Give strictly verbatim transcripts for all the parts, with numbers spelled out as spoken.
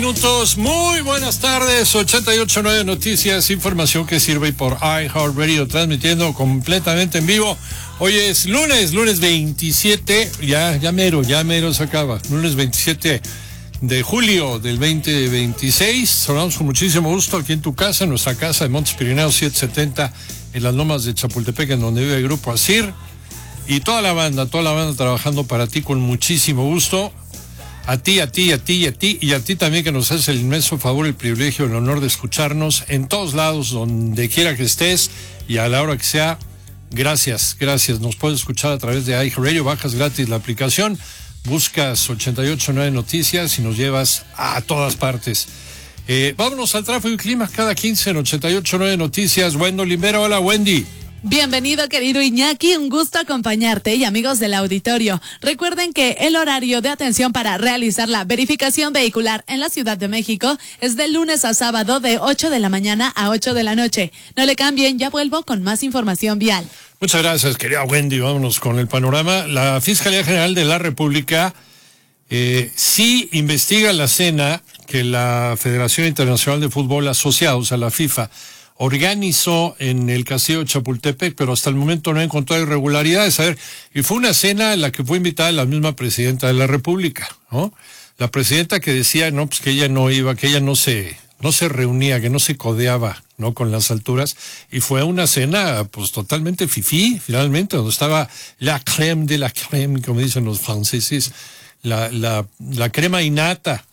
Minutos, muy buenas tardes, ochenta y ocho punto nueve Noticias, información que sirve por iHeartRadio, transmitiendo completamente en vivo. Hoy es lunes, lunes veintisiete, ya, ya mero, ya mero se acaba, lunes veintisiete de julio del veinte veintiséis. Saludamos con muchísimo gusto aquí en tu casa, en nuestra casa de Montes Pirineos setecientos setenta, en las lomas de Chapultepec, en donde vive el Grupo Asir, y toda la banda, toda la banda trabajando para ti con muchísimo gusto. A ti, a ti, a ti, a ti, y a ti también, que nos haces el inmenso favor, el privilegio, el honor de escucharnos en todos lados, donde quiera que estés y a la hora que sea. Gracias, gracias. Nos puedes escuchar a través de iHeartRadio, bajas gratis la aplicación, buscas ochenta y ocho punto nueve Noticias y nos llevas a todas partes. Eh, vámonos al tráfico y clima cada quince en ochenta y ocho punto nueve Noticias. Wendy Olimbera, hola Wendy. Bienvenido, querido Iñaki, un gusto acompañarte, y amigos del auditorio. Recuerden que el horario de atención para realizar la verificación vehicular en la Ciudad de México es de lunes a sábado de ocho de la mañana a ocho de la noche. No le cambien, ya vuelvo con más información vial. Muchas gracias, querida Wendy. Vámonos con el panorama. La Fiscalía General de la República eh, sí investiga la cena que la Federación Internacional de Fútbol Asociados, a la FIFA, organizó en el Castillo de Chapultepec, pero hasta el momento no ha encontrado irregularidades. A ver, y fue una cena en la que fue invitada la misma presidenta de la República, ¿no? La presidenta que decía, no, pues que ella no iba, que ella no se, no se reunía, que no se codeaba, ¿no?, con las alturas, y fue una cena, pues, totalmente fifí, finalmente, donde estaba la crème de la crème, como dicen los franceses, la, la, la crema innata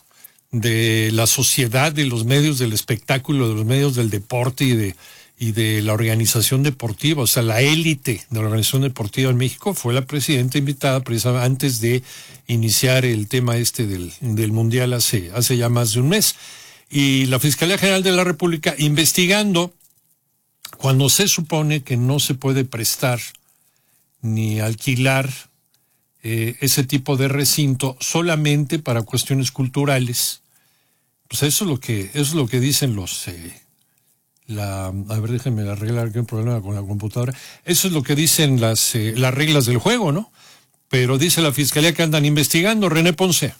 de la sociedad, de los medios del espectáculo, de los medios del deporte y de y de la organización deportiva. O sea, la élite de la organización deportiva en México fue la presidenta invitada precisamente antes de iniciar el tema este del, del Mundial hace, hace ya más de un mes. Y la Fiscalía General de la República investigando cuando se supone que no se puede prestar ni alquilar Eh, ese tipo de recinto solamente para cuestiones culturales. Pues eso es lo que eso es lo que dicen los eh, la a ver, déjenme arreglar que hay un problema con la computadora. Eso es lo que dicen las eh, las reglas del juego, ¿no? Pero dice la Fiscalía que andan investigando. René Ponce.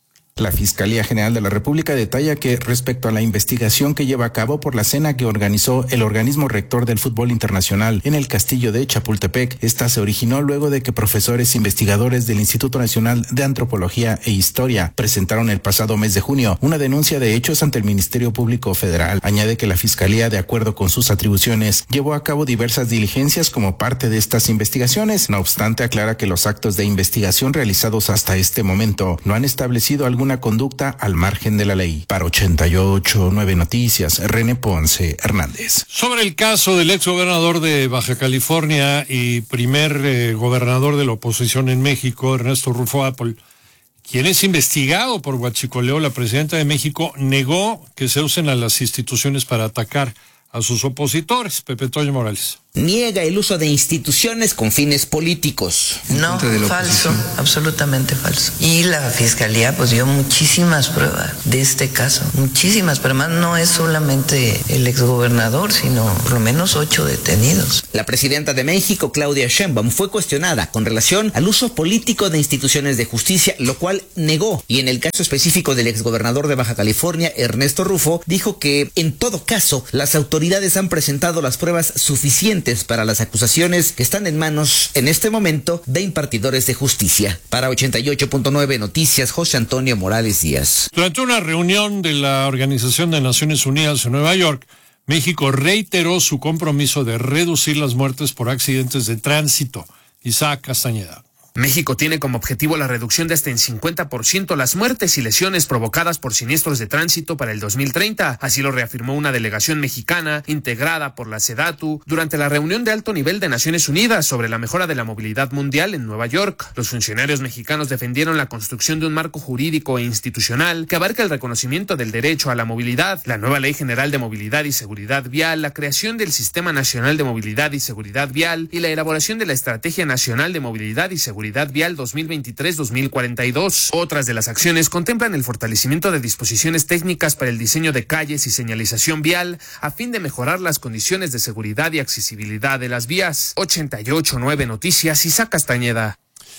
La Fiscalía General de la República detalla que respecto a la investigación que lleva a cabo por la cena que organizó el organismo rector del fútbol internacional en el Castillo de Chapultepec, esta se originó luego de que profesores investigadores del Instituto Nacional de Antropología e Historia presentaron el pasado mes de junio una denuncia de hechos ante el Ministerio Público Federal. Añade que la Fiscalía, de acuerdo con sus atribuciones, llevó a cabo diversas diligencias como parte de estas investigaciones. No obstante, aclara que los actos de investigación realizados hasta este momento no han establecido algún una conducta al margen de la ley. Para ochenta y ocho punto nueve Noticias, René Ponce Hernández. Sobre el caso del ex gobernador de Baja California y primer eh, gobernador de la oposición en México, Ernesto Rufo Apple, quien es investigado por huachicoleo, la presidenta de México negó que se usen a las instituciones para atacar a sus opositores. Pepe Toño Morales. Niega el uso de instituciones con fines políticos. No, falso, absolutamente falso. Y la Fiscalía pues dio muchísimas pruebas de este caso, muchísimas, pero además no es solamente el exgobernador, sino por lo menos ocho detenidos. La presidenta de México, Claudia Sheinbaum, fue cuestionada con relación al uso político de instituciones de justicia, lo cual negó. Y en el caso específico del exgobernador de Baja California, Ernesto Rufo, dijo que en todo caso las autoridades han presentado las pruebas suficientes para las acusaciones que están en manos en este momento de impartidores de justicia. Para ochenta y ocho punto nueve Noticias, José Antonio Morales Díaz. Durante una reunión de la Organización de Naciones Unidas en Nueva York, México reiteró su compromiso de reducir las muertes por accidentes de tránsito. Isaac Castañeda. México tiene como objetivo la reducción de hasta en cincuenta por ciento las muertes y lesiones provocadas por siniestros de tránsito para el dos mil treinta. Así lo reafirmó una delegación mexicana integrada por la SEDATU durante la reunión de alto nivel de Naciones Unidas sobre la mejora de la movilidad mundial en Nueva York. Los funcionarios mexicanos defendieron la construcción de un marco jurídico e institucional que abarca el reconocimiento del derecho a la movilidad, la nueva Ley General de Movilidad y Seguridad Vial, la creación del Sistema Nacional de Movilidad y Seguridad Vial y la elaboración de la Estrategia Nacional de Movilidad y Seguridad Vial dos mil veintitrés a dos mil cuarenta y dos. Otras de las acciones contemplan el fortalecimiento de disposiciones técnicas para el diseño de calles y señalización vial a fin de mejorar las condiciones de seguridad y accesibilidad de las vías. ochenta y ocho punto nueve Noticias, Isaac Castañeda.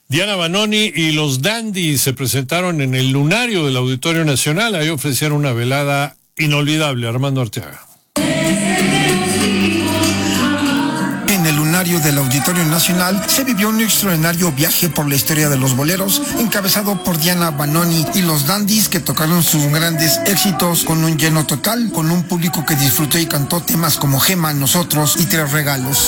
Diana Banoni y los Dandies se presentaron en el lunario del Auditorio Nacional. Ahí ofrecieron una velada inolvidable. Armando Arteaga. En el lunario del Auditorio Nacional se vivió un extraordinario viaje por la historia de los boleros, encabezado por Diana Banoni y los Dandies, que tocaron sus grandes éxitos con un lleno total, con un público que disfrutó y cantó temas como Gema, Nosotros y Tres Regalos.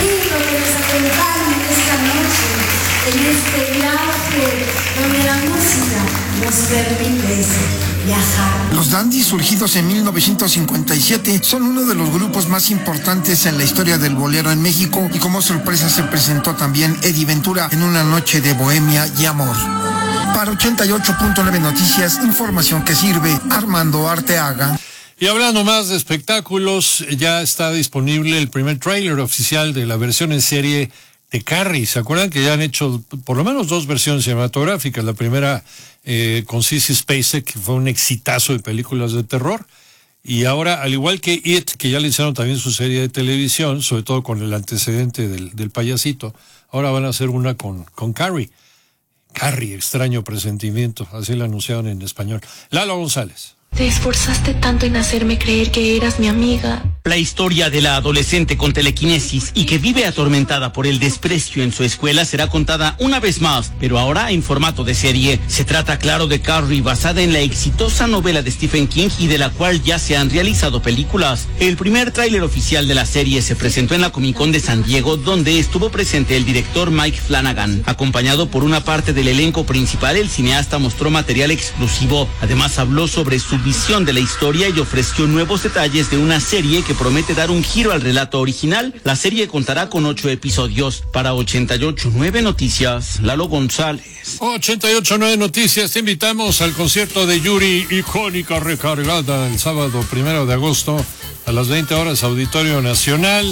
Esta noche, en este viaje donde la música nos permite viajar. Los Dandies, surgidos en mil novecientos cincuenta y siete, son uno de los grupos más importantes en la historia del bolero en México, y como sorpresa se presentó también Eddie Ventura en una noche de bohemia y amor. Para ochenta y ocho punto nueve Noticias, información que sirve, Armando Arteaga. Y hablando más de espectáculos, ya está disponible el primer tráiler oficial de la versión en serie de Carrie. ¿Se acuerdan que ya han hecho por lo menos dos versiones cinematográficas? La primera eh, con Sissy Spacek, que fue un exitazo de películas de terror. Y ahora, al igual que It, que ya le hicieron también su serie de televisión, sobre todo con el antecedente del, del payasito, ahora van a hacer una con, con Carrie. Carrie, extraño presentimiento, así la anunciaron en español. Lalo González. Te esforzaste tanto en hacerme creer que eras mi amiga. La historia de la adolescente con telequinesis y que vive atormentada por el desprecio en su escuela será contada una vez más, pero ahora en formato de serie. Se trata, claro, de Carrie, basada en la exitosa novela de Stephen King y de la cual ya se han realizado películas. El primer tráiler oficial de la serie se presentó en la Comic Con de San Diego, donde estuvo presente el director Mike Flanagan. Acompañado por una parte del elenco principal, el cineasta mostró material exclusivo. Además, habló sobre su visión de la historia y ofreció nuevos detalles de una serie que promete dar un giro al relato original. La serie contará con ocho episodios. Para ochenta y ocho punto nueve Noticias, Lalo González. ochenta y ocho punto nueve Noticias, te invitamos al concierto de Yuri, icónica recargada, el sábado primero de agosto a las veinte horas, Auditorio Nacional,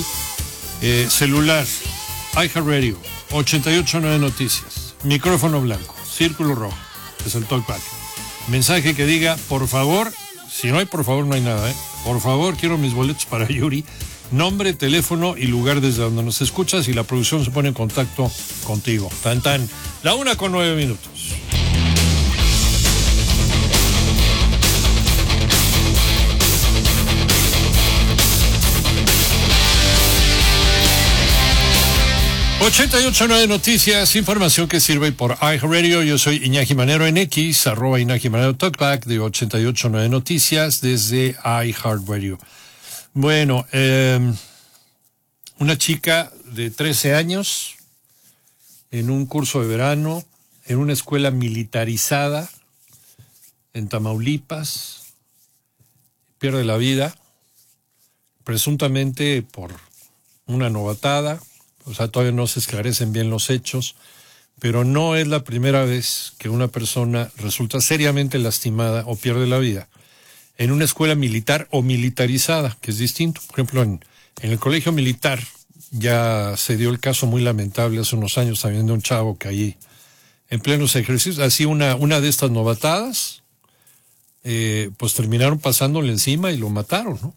eh, celular, iHeartRadio, ochenta y ocho punto nueve Noticias, micrófono blanco, círculo rojo, es el talkback. Mensaje que diga, por favor, si no hay por favor, no hay nada, ¿eh? Por favor, quiero mis boletos para Yuri. Nombre, teléfono y lugar desde donde nos escuchas, y la producción se pone en contacto contigo. Tan tan. La una con nueve minutos. ochenta y ocho punto nueve Noticias, información que sirve por iHeartRadio. Yo soy Iñaki Manero en X, arroba Iñaki Manero Talkback de ochenta y ocho punto nueve Noticias desde iHeartRadio. Bueno, eh, una chica de trece años en un curso de verano en una escuela militarizada en Tamaulipas pierde la vida, presuntamente por una novatada. O sea, todavía no se esclarecen bien los hechos, pero no es la primera vez que una persona resulta seriamente lastimada o pierde la vida en una escuela militar o militarizada, que es distinto. Por ejemplo, en, en el colegio militar ya se dio el caso muy lamentable hace unos años también de un chavo que ahí, en plenos ejercicios, así una, una de estas novatadas, eh, pues terminaron pasándole encima y lo mataron, ¿no?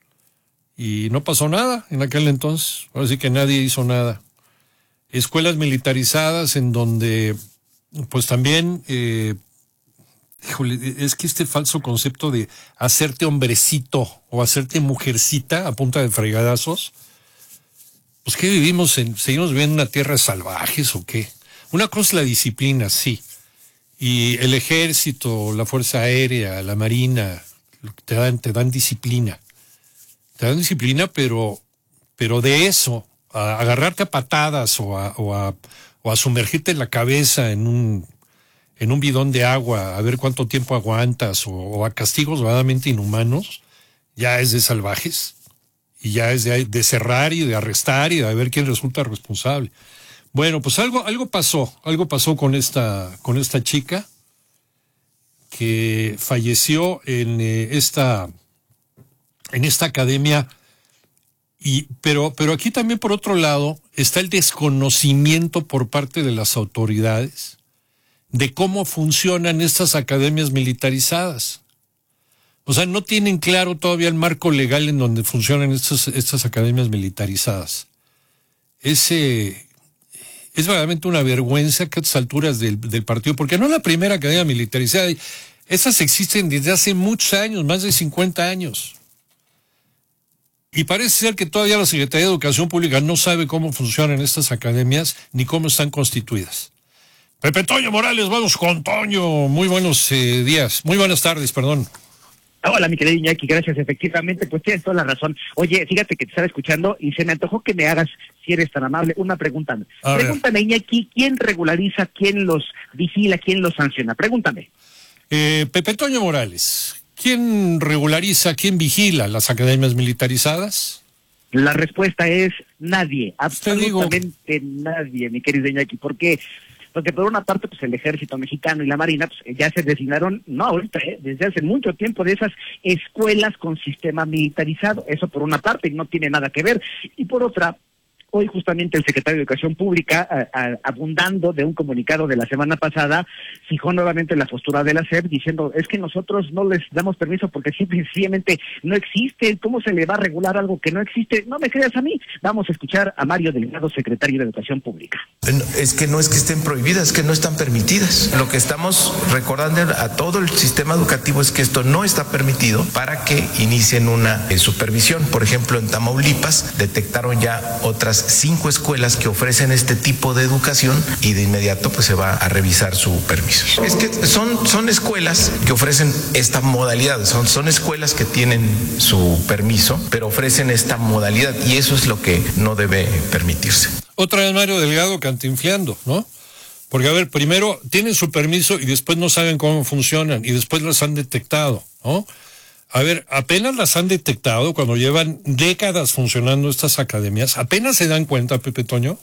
Y no pasó nada en aquel entonces, ahora sí que nadie hizo nada. Escuelas militarizadas en donde, pues también, eh, híjole, es que este falso concepto de hacerte hombrecito o hacerte mujercita a punta de fregadazos, pues ¿qué vivimos? En, ¿Seguimos viviendo en una tierra de salvajes o qué? Una cosa es la disciplina, sí, y el ejército, la fuerza aérea, la marina, te dan, te dan disciplina. Te dan disciplina, pero, pero de eso, a agarrarte a patadas o a, o a, o a sumergirte la cabeza en un, en un bidón de agua, a ver cuánto tiempo aguantas, o, o a castigos verdaderamente inhumanos, ya es de salvajes, y ya es de, de cerrar y de arrestar y de ver quién resulta responsable. Bueno, pues algo, algo pasó, algo pasó con esta, con esta chica que falleció en eh, esta... en esta academia, y pero pero aquí también por otro lado está el desconocimiento por parte de las autoridades de cómo funcionan estas academias militarizadas. O sea, no tienen claro todavía el marco legal en donde funcionan estas, estas academias militarizadas. Ese, Es verdaderamente una vergüenza que a estas alturas del, del partido, porque no es la primera academia militarizada, esas existen desde hace muchos años, más de cincuenta años. Y parece ser que todavía la Secretaría de Educación Pública no sabe cómo funcionan estas academias ni cómo están constituidas. Pepe Toño Morales, vamos con Toño. Muy buenos eh, días, muy buenas tardes, perdón. Hola, mi querido Iñaki, gracias. Efectivamente, pues tienes toda la razón. Oye, fíjate que te estaba escuchando y se me antojó que me hagas, si eres tan amable, una pregunta. A Pregúntame, ver. Iñaki, ¿quién regulariza, quién los vigila, quién los sanciona? Pregúntame. Eh, Pepe Toño Morales, ¿quién regulariza, quién vigila las academias militarizadas? La respuesta es nadie, absolutamente nadie, mi querido Iñaki. ¿Por qué? Porque por una parte, pues el Ejército Mexicano y la Marina pues, ya se designaron, no ahorita, eh, desde hace mucho tiempo, de esas escuelas con sistema militarizado. Eso por una parte, y no tiene nada que ver. Y por otra, hoy justamente el secretario de Educación Pública, a, a, abundando de un comunicado de la semana pasada, fijó nuevamente la postura de la S E P diciendo, es que nosotros no les damos permiso porque simplemente no existe. ¿Cómo se le va a regular algo que no existe? No me creas a mí. Vamos a escuchar a Mario Delgado, secretario de Educación Pública. Es que no es que estén prohibidas, es que no están permitidas. Lo que estamos recordando a todo el sistema educativo es que esto no está permitido para que inicien una eh, supervisión. Por ejemplo, en Tamaulipas detectaron ya otras cinco escuelas que ofrecen este tipo de educación y de inmediato pues se va a revisar su permiso. Es que son, son escuelas que ofrecen esta modalidad, son, son escuelas que tienen su permiso, pero ofrecen esta modalidad y eso es lo que no debe permitirse. Otra vez Mario Delgado cantinfleando, ¿no? Porque, a ver, primero tienen su permiso y después no saben cómo funcionan y después las han detectado, ¿no? A ver, apenas las han detectado cuando llevan décadas funcionando estas academias, apenas se dan cuenta, Pepe Toño.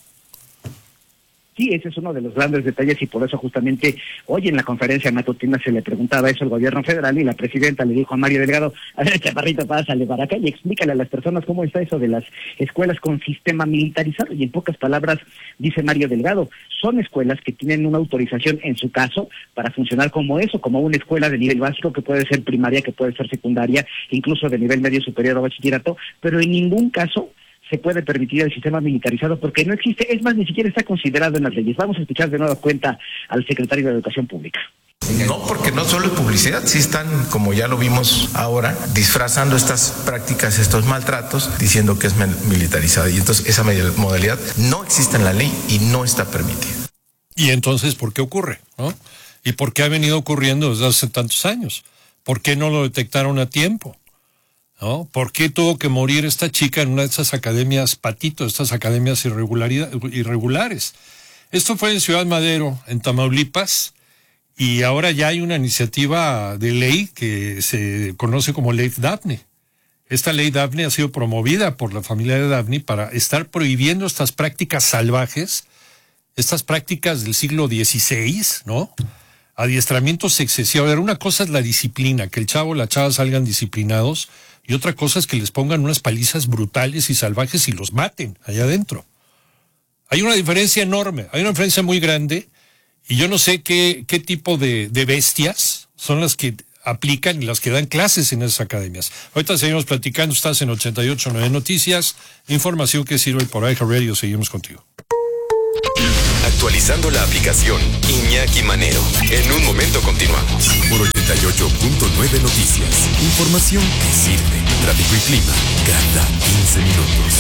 Sí, ese es uno de los grandes detalles y por eso justamente hoy en la conferencia matutina se le preguntaba eso al gobierno federal y la presidenta le dijo a Mario Delgado, a ver, chaparrito, pásale para acá y explícale a las personas cómo está eso de las escuelas con sistema militarizado. Y en pocas palabras, dice Mario Delgado, son escuelas que tienen una autorización, en su caso, para funcionar como eso, como una escuela de nivel básico que puede ser primaria, que puede ser secundaria, incluso de nivel medio superior o bachillerato, pero en ningún caso se puede permitir el sistema militarizado porque no existe, es más, ni siquiera está considerado en las leyes. Vamos a escuchar de nueva cuenta al secretario de Educación Pública. No, porque no solo es publicidad, sí están, como ya lo vimos ahora, disfrazando estas prácticas, estos maltratos, diciendo que es militarizada. Y entonces esa modalidad no existe en la ley y no está permitida. ¿Y entonces por qué ocurre? ¿No? ¿Y por qué ha venido ocurriendo desde hace tantos años? ¿Por qué no lo detectaron a tiempo? ¿No? ¿Por qué tuvo que morir esta chica en una de esas academias patito, estas academias irregulares? Esto fue en Ciudad Madero, en Tamaulipas, y ahora ya hay una iniciativa de ley que se conoce como Ley Daphne. Esta Ley Daphne ha sido promovida por la familia de Daphne para estar prohibiendo estas prácticas salvajes, estas prácticas del siglo dieciséis, ¿no? Adiestramientos excesivos. A ver, una cosa es la disciplina, que el chavo o la chava salgan disciplinados, y otra cosa es que les pongan unas palizas brutales y salvajes y los maten allá adentro. Hay una diferencia enorme, hay una diferencia muy grande, y yo no sé qué, qué tipo de, de bestias son las que aplican y las que dan clases en esas academias. Ahorita seguimos platicando, estás en ochenta y ocho punto nueve Noticias, información que sirve por iHeart Radio, seguimos contigo. Actualizando la aplicación Iñaki Manero. En un momento continuamos. Por ochenta y ocho punto nueve Noticias. Información que sirve. Tráfico y clima cada quince minutos.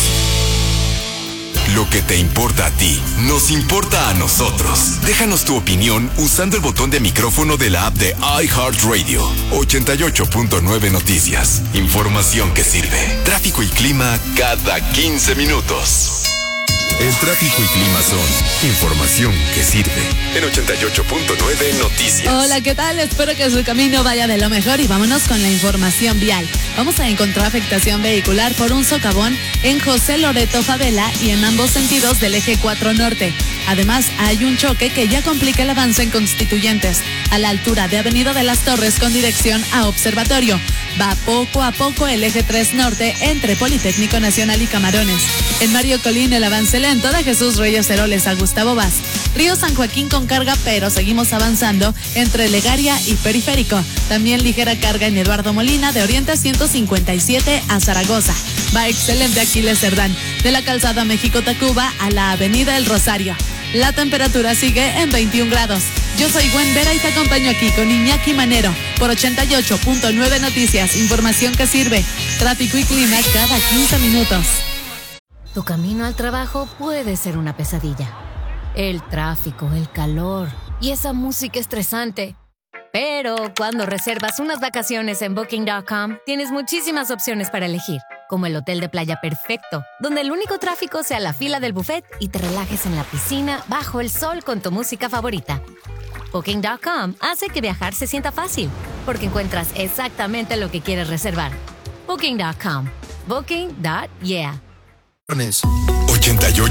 Lo que te importa a ti, nos importa a nosotros. Déjanos tu opinión usando el botón de micrófono de la app de iHeartRadio. ochenta y ocho punto nueve Noticias. Información que sirve. Tráfico y clima cada quince minutos. El tráfico y clima son información que sirve. En ochenta y ocho punto nueve Noticias. Hola, ¿qué tal? Espero que su camino vaya de lo mejor y vámonos con la información vial. Vamos a encontrar afectación vehicular por un socavón en José Loreto Favela y en ambos sentidos del eje cuatro norte. Además, hay un choque que ya complica el avance en Constituyentes, a la altura de Avenida de las Torres con dirección a Observatorio. Va poco a poco el eje tres norte entre Politécnico Nacional y Camarones. En Mario Colín el avance lento de Jesús Reyes Heroles a Gustavo Vaz. Río San Joaquín con carga, pero seguimos avanzando entre Legaria y Periférico. También ligera carga en Eduardo Molina de Oriente ciento cincuenta y siete a Zaragoza. Va excelente Aquiles Cerdán, de la calzada México-Tacuba a la Avenida El Rosario. La temperatura sigue en veintiún grados. Yo soy Gwen Vera y te acompaño aquí con Iñaki Manero por ochenta y ocho punto nueve Noticias. Información que sirve. Tráfico y clima cada quince minutos. Tu camino al trabajo puede ser una pesadilla. El tráfico, el calor y esa música estresante. Pero cuando reservas unas vacaciones en Booking punto com, tienes muchísimas opciones para elegir, como el hotel de playa perfecto, donde el único tráfico sea la fila del buffet y te relajes en la piscina bajo el sol con tu música favorita. Booking punto com hace que viajar se sienta fácil, porque encuentras exactamente lo que quieres reservar. Booking punto com. Booking punto yeah. ochenta y ocho